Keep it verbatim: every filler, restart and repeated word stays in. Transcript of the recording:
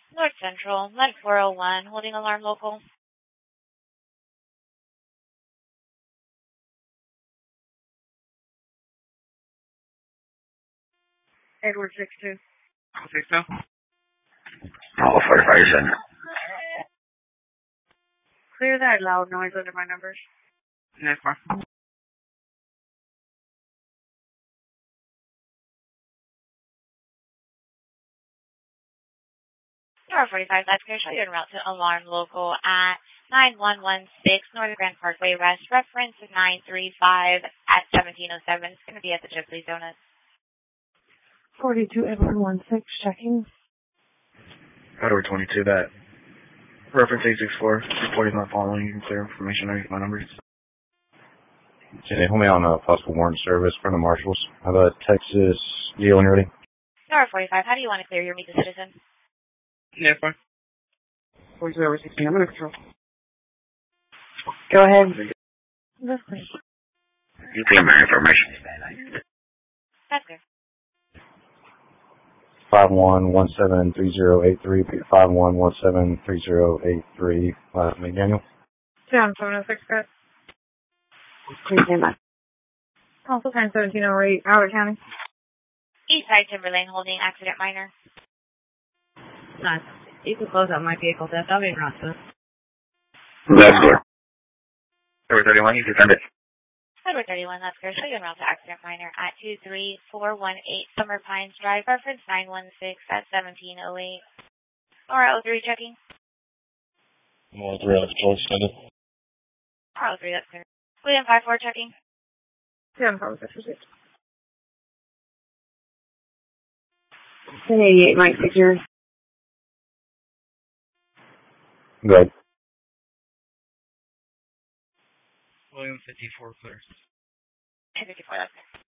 North Central, Med four oh one, holding alarm local. Edward six two. six two? Oh, forty-five. Clear that loud noise under my numbers. Yes, sir. Star forty-five, that's clear. Show you en route to alarm local at nine one one six Northern Grand Parkway West. Reference is nine three five at seventeen oh seven. It's going to be at the Gypsy Donuts. forty-two Edward one six, checking. Edward twenty-two, that. Reference eight six four. Report is not following. You can clear information underneath my numbers. Okay, they hold me on a possible warrant service from the marshals. How about Texas deal when you're ready? Star forty-five, how do you want to clear your meet the citizen? Yes, sir. forty-two over sixteen, I'm under control. Go ahead. That's clear. You clear my information. That's clear. five one one seven three zero eight three, five one one seven three zero eight three, last name Daniel. Down seven oh six, guys. Please stand by. Also time seventeen oh eight, Howard County. Eastside Timberlane, holding accident minor. Nice. You can close out my vehicle theft. I'll be around soon. That's clear. Edward thirty-one, you can send it. Edward thirty-one, that's clear. Show you en route to accident minor at two three four one eight Summer Pines Drive. Reference nine one six at seventeen oh eight. Nora oh three, checking. Nora oh three, George, send it. Nora oh three, that's clear. William five four, checking. Down five six received. ten eighty-eight, Mike, secure. Good. William fifty-four, clear. fifty-four, that's clear.